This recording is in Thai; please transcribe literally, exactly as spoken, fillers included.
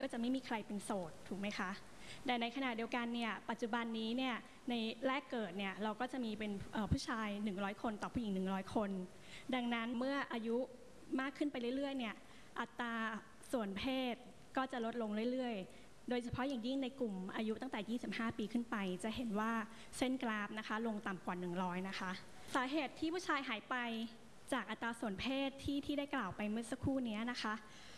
ก็จะไม่มีใครเป็นโสดถูกไหมคะแต่ในขณะเดียวกันเนี่ยปัจจุบันนี้เนี่ยในแรกเกิดเนี่ยเราก็จะมีเป็นผู้ชายหนึ่งร้อยคนต่อผู้หญิงหนึ่งร้อยคนดังนั้นเมื่ออายุมากขึ้นไปเรื่อยๆเนี่ยอัตราส่วนเพศก็จะลดลงเรื่อยๆโดยเฉพาะอย่างยิ่งในกลุ่มอายุตั้งแต่ยี่สิบห้าปีขึ้นไปจะเห็นว่าเส้นกราฟนะคะลงต่ำกว่าหนึ่งร้อยนะคะสาเหตุที่ผู้ชายหายไปจากอัตราส่วนเพศที่ที่ได้กล่าวไปเมื่อสักครู่นี้นะคะ